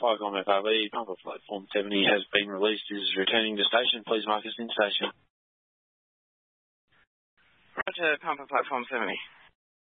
Viacom FRB, pumper platform 70 has been released, is returning to station. Please mark us in station. Roger, pumper platform 70.